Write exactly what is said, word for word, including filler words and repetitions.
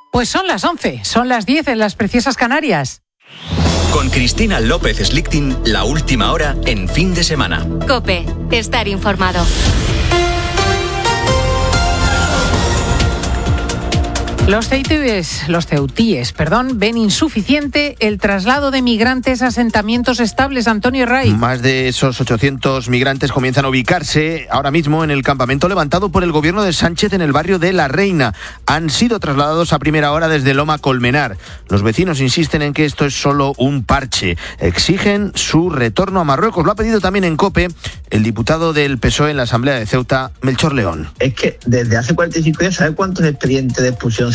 Pues son las once, son las diez en las preciosas Canarias. Con Cristina López Slichting, la última hora en fin de semana. COPE, estar informado. Los ceutíes, los ceutíes, perdón, ven insuficiente el traslado de migrantes a asentamientos estables. Antonio Ray. Más de esos ochocientos migrantes comienzan a ubicarse ahora mismo en el campamento levantado por el gobierno de Sánchez en el barrio de La Reina. Han sido trasladados a primera hora desde Loma Colmenar. Los vecinos insisten en que esto es solo un parche. Exigen su retorno a Marruecos. Lo ha pedido también en COPE el diputado del P S O E en la Asamblea de Ceuta, Melchor León. Es que desde hace cuarenta y cinco días, ¿sabe cuántos expedientes de expulsión